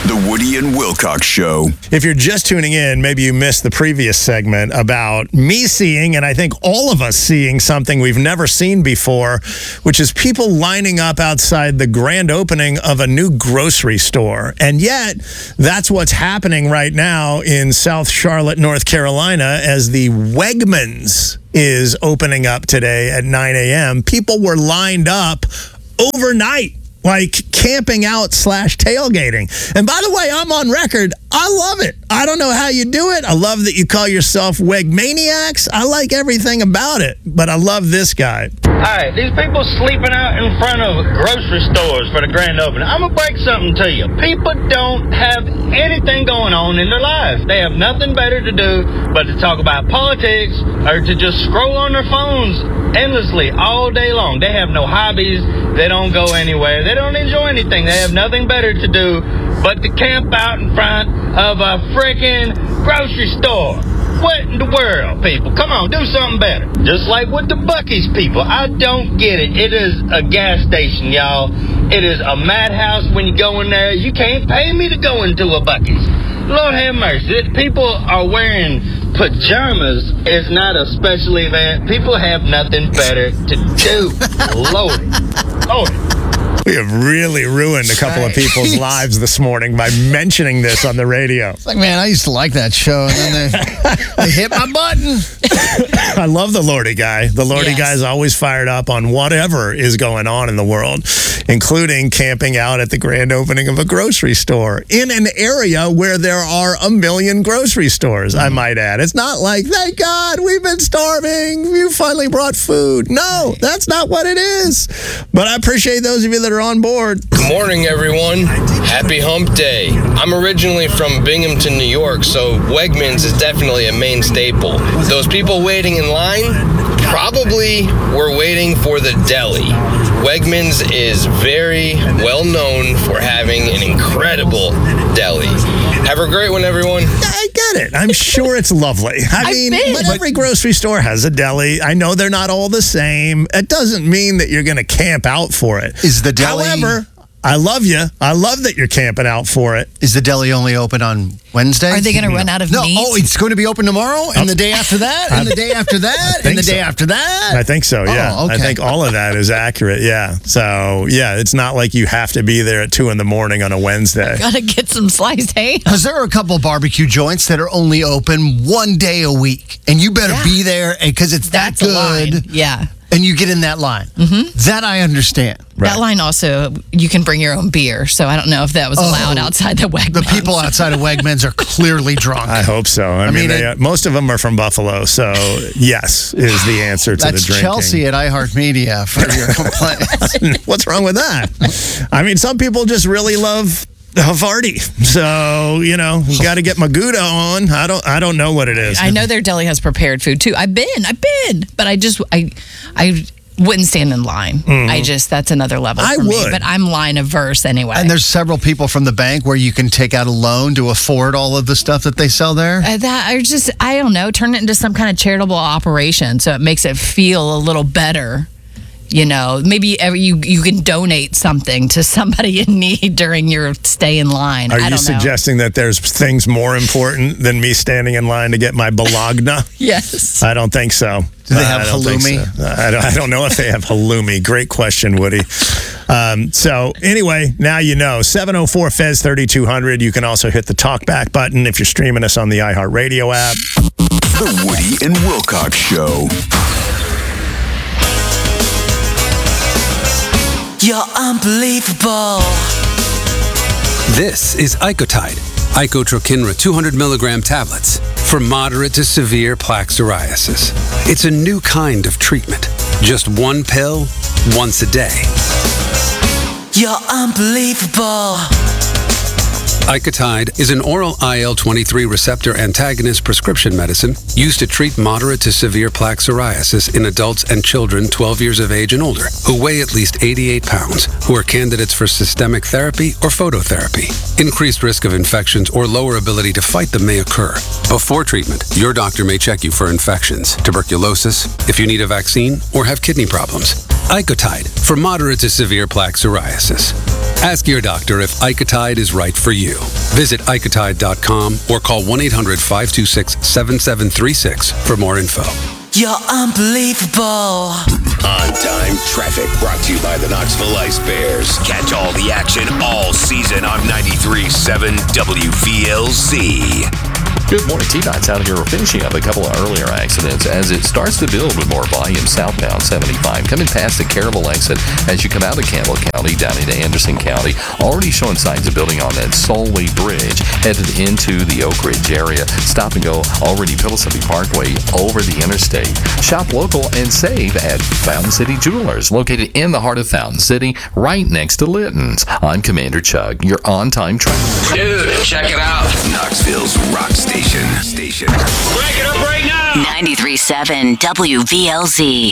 The Woody and Wilcox Show. If you're just tuning in, maybe you missed the previous segment about me seeing, and I think all of us seeing, something we've never seen before, which is people lining up outside the grand opening of a new grocery store. And yet, that's what's happening right now in South Charlotte, North Carolina, as the Wegmans is opening up today at 9 a.m. People were lined up overnight, like camping out / tailgating. And by the way, I'm on record. I love it. I don't know how you do it. I love that you call yourself Wegmaniacs. I like everything about it, but I love this guy. All right, these people sleeping out in front of grocery stores for the grand opening. I'm going to break something to you. People don't have anything going on in their lives. They have nothing better to do but to talk about politics or to just scroll on their phones endlessly all day long. They have no hobbies. They don't go anywhere. They don't enjoy anything. They have nothing better to do but to camp out in front of a freaking grocery store. What in the world, people? Come on, do something better. Just like with the Buc-ee's people. I don't get it. It is a gas station, y'all. It is a madhouse when you go in there. You can't pay me to go into a Buc-ee's. Lord have mercy. People are wearing pajamas. It's not a special event. People have nothing better to do. Lord. We have really ruined a couple of people's lives this morning by mentioning this on the radio. It's like, man, I used to like that show, and then they hit my button. I love the Lordy guy. The Lordy guy is always fired up on whatever is going on in the world, including camping out at the grand opening of a grocery store in an area where there are a million grocery stores, I might add. It's not like, thank God, we've been starving. You finally brought food. No, that's not what it is. But I appreciate those of you that are on board. Good morning, everyone. Happy Hump Day. I'm originally from Binghamton, New York, so Wegmans is definitely a main staple. Those people waiting in line probably were waiting for the deli. Wegmans is very well known for having an incredible deli. Have a great one, everyone. I get it. I'm sure it's lovely. I mean, but every grocery store has a deli. I know they're not all the same. It doesn't mean that you're going to camp out for it. Is the deli... However, I love you. I love that you're camping out for it. Is the deli only open on Wednesday? Are they going to run out of meat? Oh, it's going to be open tomorrow, and the day after that, and the day after that, and the day after that? I think so, yeah. Oh, okay. I think all of that is accurate, yeah. So, yeah, it's not like you have to be there at 2 in the morning on a Wednesday. Got to get some sliced ham. Because there are a couple of barbecue joints that are only open one day a week, and you better be there because it's That's that a line. good. Yeah. And you get in that line. Mm-hmm. That I understand. That line also, you can bring your own beer, so I don't know if that was allowed outside the Wegmans. The people outside of Wegmans are clearly drunk. I hope so. I mean most of them are from Buffalo, so yes is the answer to the drinking. That's Chelsea at iHeartMedia for your complaint. What's wrong with that? I mean, some people just really love Havarti. So, you know, you got to get Maguda on. I don't know what it is. I know their deli has prepared food too. I've been, but I wouldn't stand in line. Mm-hmm. That's another level for me. But I'm line averse anyway. And there's several people from the bank where you can take out a loan to afford all of the stuff that they sell there. I don't know, turn it into some kind of charitable operation so it makes it feel a little better. You know, maybe you can donate something to somebody in need during your stay in line. Are you suggesting that there's things more important than me standing in line to get my Bologna? Yes. I don't think so. Do they have halloumi? So. I don't know if they have halloumi. Great question, Woody. So anyway, now you know. 704-FEZ-3200. You can also hit the talkback button if you're streaming us on the iHeartRadio app. The Woody and Wilcox Show. You're unbelievable. This is Icotide, Icotrokinra 200 milligram tablets for moderate to severe plaque psoriasis. It's a new kind of treatment. Just one pill, once a day. You're unbelievable. Icotide is an oral IL-23 receptor antagonist prescription medicine used to treat moderate to severe plaque psoriasis in adults and children 12 years of age and older who weigh at least 88 pounds, who are candidates for systemic therapy or phototherapy. Increased risk of infections or lower ability to fight them may occur. Before treatment, your doctor may check you for infections, tuberculosis, if you need a vaccine, or have kidney problems. Icotide for moderate to severe plaque psoriasis. Ask your doctor if Icotide is right for you. Visit Icotide.com or call 1-800-526-7736 for more info. You're unbelievable. On-time traffic brought to you by the Knoxville Ice Bears. Catch all the action all season on 93.7 WVLZ. Good morning. T-Dot's out here finishing up a couple of earlier accidents as it starts to build with more volume southbound 75. Coming past the Caryville exit as you come out of Campbell County down into Anderson County. Already showing signs of building on that Solway Bridge headed into the Oak Ridge area. Stop and go already Pillsbury Parkway over the interstate. Shop local and save at Fountain City Jewelers, located in the heart of Fountain City, right next to Litton's. I'm Commander Chug, your on-time traffic. Dude, check it out. Knoxville's rock station. Break it up right now. 93.7 WVLZ.